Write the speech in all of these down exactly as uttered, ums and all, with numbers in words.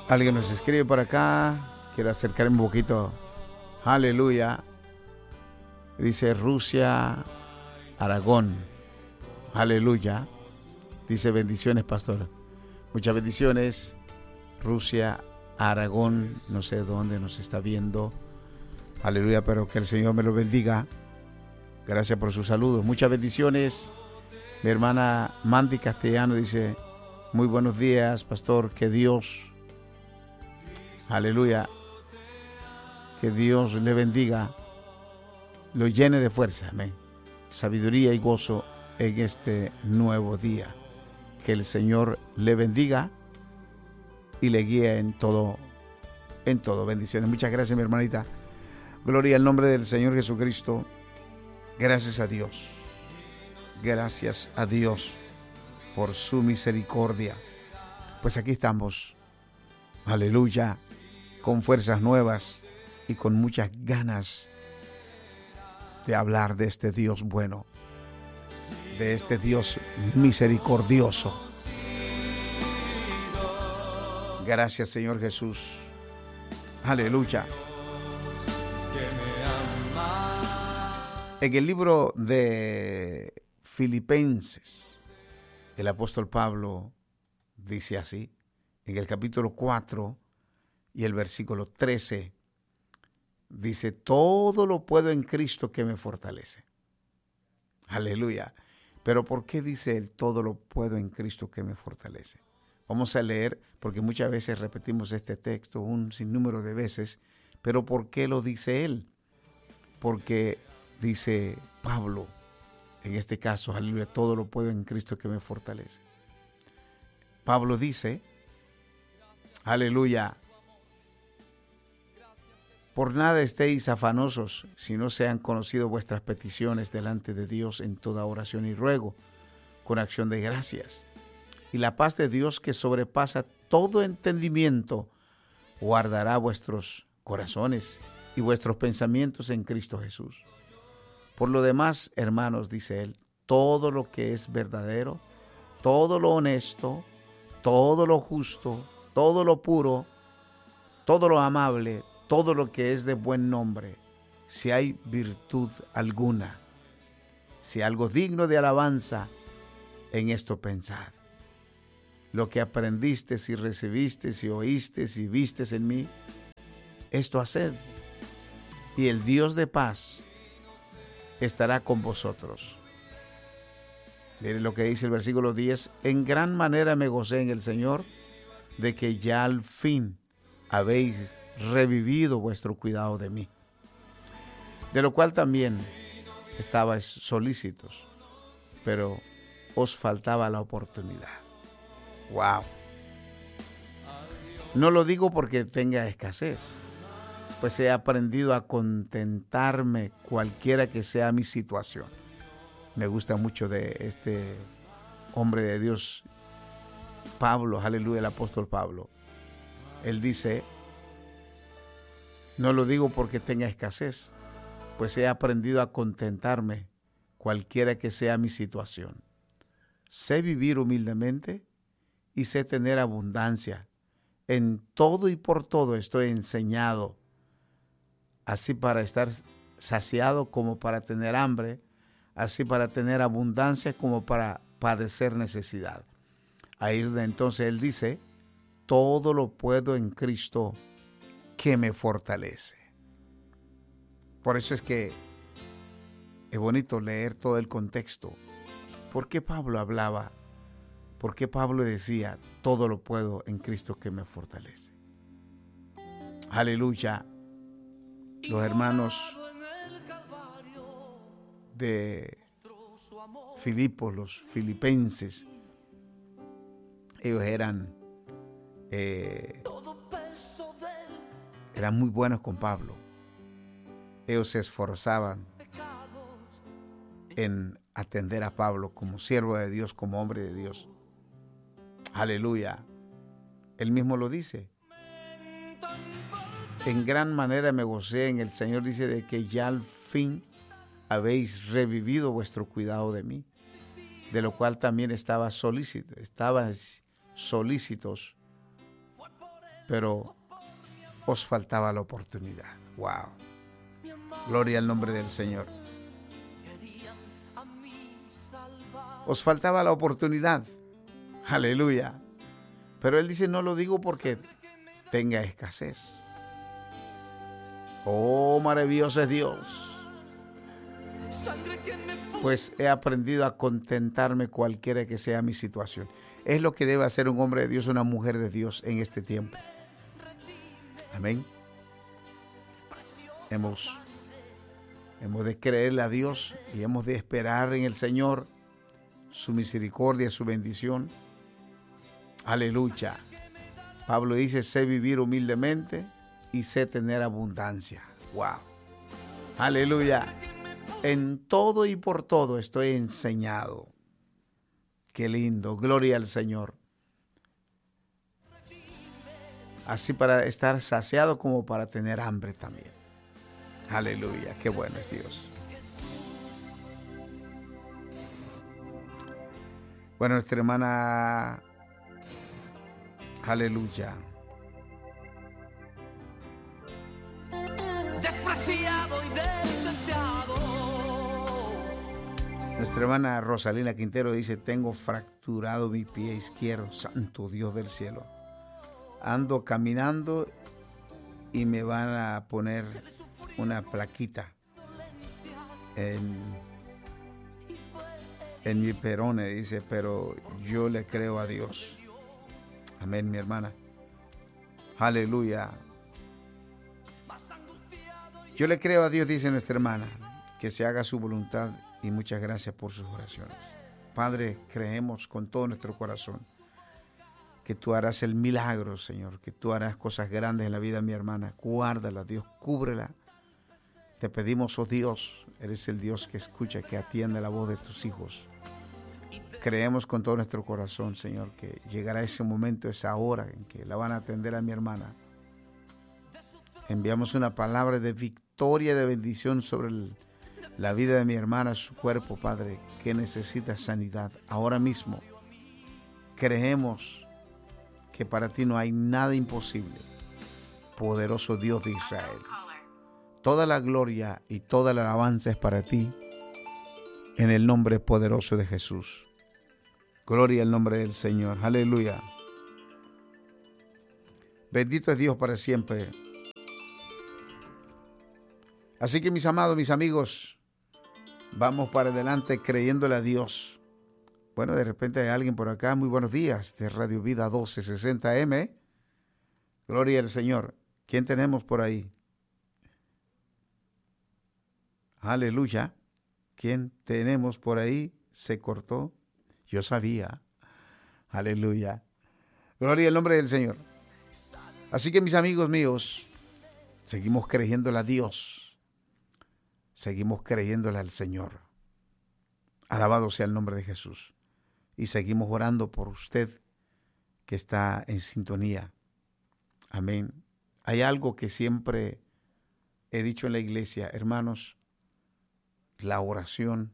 Alguien nos escribe por acá. Quiero acercarme un poquito. Aleluya. Dice Rusia, Aragón. Aleluya. Dice bendiciones, pastor. Muchas bendiciones. Rusia, Aragón. No sé dónde nos está viendo. Aleluya, pero que el Señor me lo bendiga. Gracias por sus saludos. Muchas bendiciones. Mi hermana Mandy Castellano dice, muy buenos días, pastor. Que Dios, aleluya, que Dios le bendiga, lo llene de fuerza, amén, sabiduría y gozo en este nuevo día. Que el Señor le bendiga y le guíe en todo, en todo. Bendiciones. Muchas gracias, mi hermanita. Gloria al nombre del Señor Jesucristo. Gracias a Dios. Gracias a Dios por su misericordia. Pues aquí estamos. Aleluya. Con fuerzas nuevas y con muchas ganas de hablar de este Dios bueno, de este Dios misericordioso. Gracias, Señor Jesús. Aleluya. En el libro de Filipenses, el apóstol Pablo dice así, en el capítulo cuatro y el versículo trece, dice, todo lo puedo en Cristo que me fortalece. Aleluya. Pero ¿por qué dice él, todo lo puedo en Cristo que me fortalece? Vamos a leer, porque muchas veces repetimos este texto un sinnúmero de veces, pero ¿por qué lo dice él? Porque dice Pablo, en este caso, aleluya, todo lo puedo en Cristo que me fortalece. Pablo dice, aleluya, por nada estéis afanosos, si no sean conocido vuestras peticiones delante de Dios en toda oración y ruego, con acción de gracias. Y la paz de Dios, que sobrepasa todo entendimiento, guardará vuestros corazones y vuestros pensamientos en Cristo Jesús. Por lo demás, hermanos, dice él, todo lo que es verdadero, todo lo honesto, todo lo justo, todo lo puro, todo lo amable, todo lo que es de buen nombre, si hay virtud alguna, si algo digno de alabanza, en esto pensad. Lo que aprendiste, si recibiste, si oíste, si vistes en mí, esto haced, y el Dios de paz estará con vosotros. Miren lo que dice el versículo diez. En gran manera me gocé en el Señor de que ya al fin habéis revivido vuestro cuidado de mí, de lo cual también estabais solícitos, pero os faltaba la oportunidad. Wow. No lo digo porque tenga escasez, pues he aprendido a contentarme cualquiera que sea mi situación. Me gusta mucho de este hombre de Dios, Pablo, aleluya, el apóstol Pablo. Él dice, no lo digo porque tenga escasez, pues he aprendido a contentarme cualquiera que sea mi situación. Sé vivir humildemente y sé tener abundancia. En todo y por todo estoy enseñado, así para estar saciado como para tener hambre, así para tener abundancia como para padecer necesidad. Ahí entonces él dice, todo lo puedo en Cristo que me fortalece. Por eso es que es bonito leer todo el contexto. ¿Por qué Pablo hablaba? ¿Por qué Pablo decía, todo lo puedo en Cristo que me fortalece? Aleluya. Los hermanos de Filipos, los filipenses, ellos eran, eh, eran muy buenos con Pablo. Ellos se esforzaban en atender a Pablo como siervo de Dios, como hombre de Dios. Aleluya. Él mismo lo dice. En gran manera me gocé en el Señor, dice, de que ya al fin habéis revivido vuestro cuidado de mí, de lo cual también estaba solícito, estabais solícitos, pero os faltaba la oportunidad. Wow. Gloria al nombre del Señor. Os faltaba la oportunidad. Aleluya. Pero Él dice, no lo digo porque tenga escasez. Oh, maravilloso es Dios. Pues he aprendido a contentarme cualquiera que sea mi situación. Es lo que debe hacer un hombre de Dios, una mujer de Dios en este tiempo. Amén. Hemos, hemos de creerle a Dios y hemos de esperar en el Señor su misericordia, su bendición. Aleluya. Pablo dice, sé vivir humildemente y sé tener abundancia. Wow. Aleluya. En todo y por todo estoy enseñado. Qué lindo. Gloria al Señor. Así para estar saciado como para tener hambre también. Aleluya. Qué bueno es Dios. Bueno, nuestra hermana, aleluya. Despreciado y desechado. Nuestra hermana Rosalina Quintero dice, tengo fracturado mi pie izquierdo, santo Dios del cielo. Ando caminando y me van a poner una plaquita en, en mi perone, dice, pero yo le creo a Dios. Amén, mi hermana. Aleluya. Yo le creo a Dios, dice nuestra hermana, que se haga su voluntad y muchas gracias por sus oraciones. Padre, creemos con todo nuestro corazón que tú harás el milagro, Señor, que tú harás cosas grandes en la vida de mi hermana. Guárdala, Dios, cúbrela. Te pedimos, oh Dios, eres el Dios que escucha, que atiende la voz de tus hijos. Creemos con todo nuestro corazón, Señor, que llegará ese momento, esa hora en que la van a atender a mi hermana. Enviamos una palabra de victoria, de bendición sobre el, la vida de mi hermana, su cuerpo, Padre, que necesita sanidad. Ahora mismo creemos que para ti no hay nada imposible. Poderoso Dios de Israel. Toda la gloria y toda la alabanza es para ti, en el nombre poderoso de Jesús. Gloria al nombre del Señor. Aleluya. Bendito es Dios para siempre. Así que mis amados, mis amigos, vamos para adelante creyéndole a Dios. Bueno, de repente hay alguien por acá. Muy buenos días, de Radio Vida doce sesenta eme. Gloria al Señor. ¿Quién tenemos por ahí? Aleluya. ¿Quién tenemos por ahí? Se cortó. Yo sabía. Aleluya. Gloria al nombre del Señor. Así que mis amigos míos, seguimos creyéndole a Dios. Seguimos creyéndole al Señor. Alabado sea el nombre de Jesús. Y seguimos orando por usted que está en sintonía. Amén. Hay algo que siempre he dicho en la iglesia, hermanos, la oración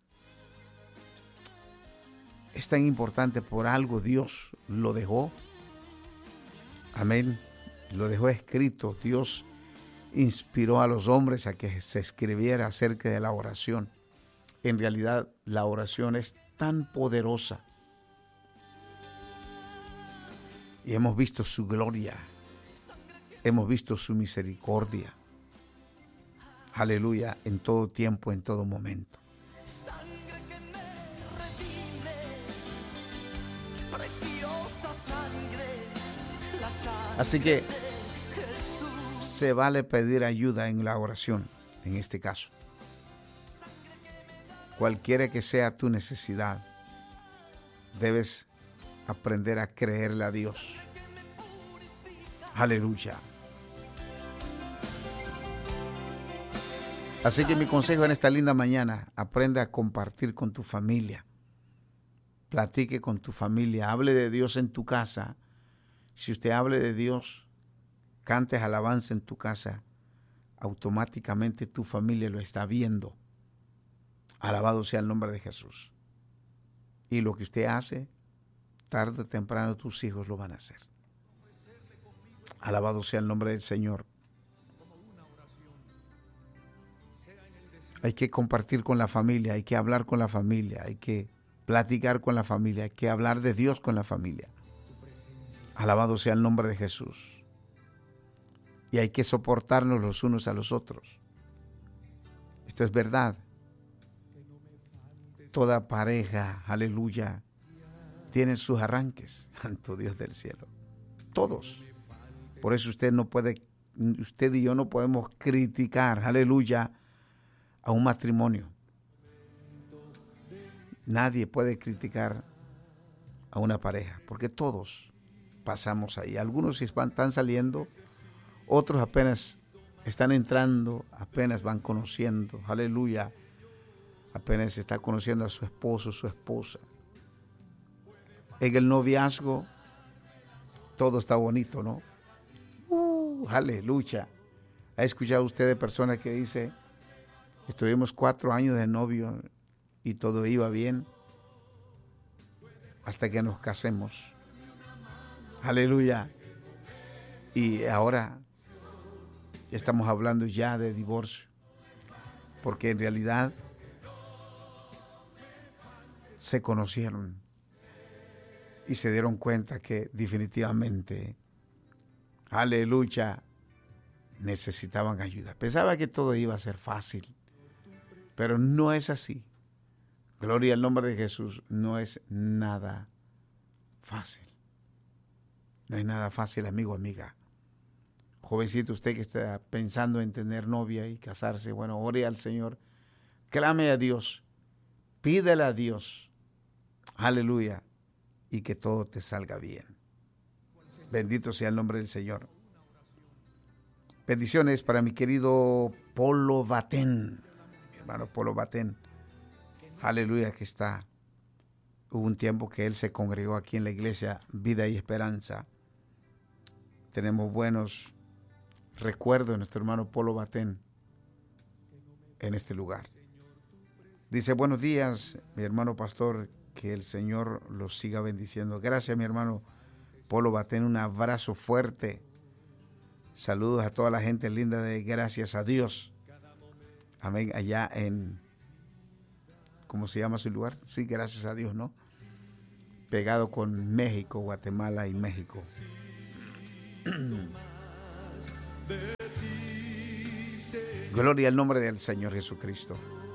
es tan importante. Por algo Dios lo dejó. Amén. Lo dejó escrito. Dios inspiró a los hombres a que se escribiera acerca de la oración. En realidad, la oración es tan poderosa. Y hemos visto su gloria. Hemos visto su misericordia. Aleluya, en todo tiempo, en todo momento. Así que se vale pedir ayuda en la oración, en este caso. Cualquiera que sea tu necesidad, debes aprender a creerle a Dios. Aleluya. Así que mi consejo en esta linda mañana, aprenda a compartir con tu familia. Platique con tu familia, hable de Dios en tu casa. Si usted hable de Dios, cantes alabanza en tu casa, automáticamente tu familia lo está viendo. Alabado sea el nombre de Jesús. Y lo que usted hace, tarde o temprano tus hijos lo van a hacer. Alabado sea el nombre del Señor. Hay que compartir con la familia, hay que hablar con la familia, hay que platicar con la familia, hay que hablar de Dios con la familia. Alabado sea el nombre de Jesús. Y hay que soportarnos los unos a los otros. Esto es verdad. Toda pareja, aleluya, tiene sus arranques, santo Dios del cielo. Todos. Por eso usted no puede, usted y yo no podemos criticar, aleluya, a un matrimonio. Nadie puede criticar a una pareja, porque todos pasamos ahí. Algunos están saliendo, otros apenas están entrando, apenas van conociendo, aleluya, apenas está conociendo a su esposo, su esposa. En el noviazgo todo está bonito, ¿no? Uh, aleluya. ¿Ha escuchado usted de personas que dice, estuvimos cuatro años de novio y todo iba bien hasta que nos casemos? Aleluya. Y ahora estamos hablando ya de divorcio, porque en realidad se conocieron y se dieron cuenta que definitivamente, aleluya, necesitaban ayuda. Pensaba que todo iba a ser fácil, pero no es así. Gloria al nombre de Jesús, no es nada fácil. No es nada fácil, amigo, amiga. Jovencito, usted que está pensando en tener novia y casarse, bueno, ore al Señor, clame a Dios, pídele a Dios, aleluya, y que todo te salga bien. Bendito sea el nombre del Señor. Bendiciones para mi querido Polo Batén, mi hermano Polo Batén, aleluya, que está, hubo un tiempo que él se congregó aquí en la iglesia Vida y Esperanza. Tenemos buenos recuerdos de nuestro hermano Polo Batén en este lugar. Dice, buenos días, mi hermano pastor, que el Señor los siga bendiciendo. Gracias, mi hermano Polo Batén, un abrazo fuerte. Saludos a toda la gente linda de Gracias a Dios. Amén, allá en, ¿cómo se llama su lugar? Sí, Gracias a Dios, ¿no? Pegado con México, Guatemala y México. Gloria al nombre del Señor Jesucristo.